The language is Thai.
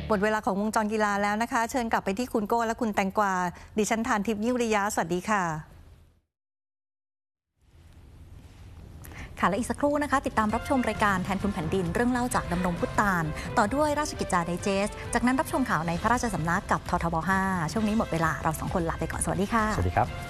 หมดเวลาของวงจรกีฬาแล้วนะคะเชิญกลับไปที่คุณโก้และคุณแตงกวาดิฉันทานทิพย์ยิ่งริยะสวัสดีค่ะและอีกสักครู่นะคะติดตามรับชมรายการแทนคุณแผ่นดินเรื่องเล่าจากดำรงพุทธานต่อด้วยราชกิจจาไดเจสจากนั้นรับชมข่าวในพระราชสำนักกับททบ 5ช่วงนี้หมดเวลาเรา2 คนลาไปก่อนสวัสดีค่ะสวัสดีครับ